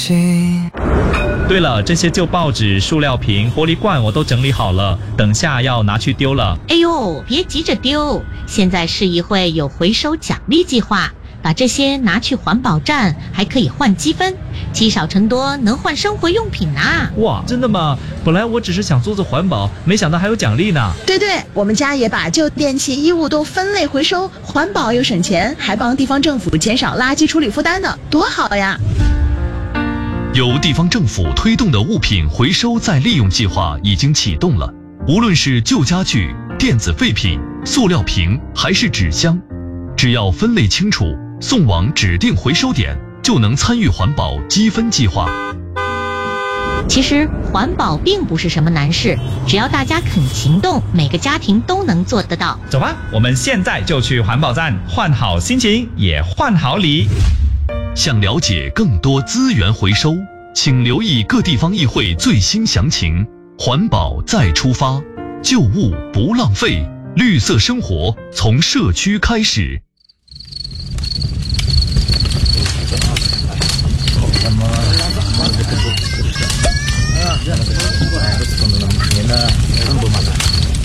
心。 对了，这些旧报纸、塑料瓶、玻璃罐我都整理好了，等下要拿去丢了。 哎呦，别急着丢，现在市议会有回收奖励计划，把这些拿去环保站还可以换积分，积少成多，能换生活用品啊。 哇，真的吗？本来我只是想做做环保，没想到还有奖励呢。 对对，我们家也把旧电器衣物都分类回收，环保又省钱，还帮地方政府减少垃圾处理负担呢，多好呀！ 由地方政府推动的物品回收再利用计划已经启动了，无论是旧家具、电子废品、塑料瓶还是纸箱，只要分类清楚，送往指定回收点，就能参与环保积分计划。 其实环保并不是什么难事，只要大家肯行动，每个家庭都能做得到。 走吧，我们现在就去环保站，换好心情，也换好礼。 想了解更多资源回收，请留意各地方议会最新详情。环保再出发，旧物不浪费，绿色生活从社区开始。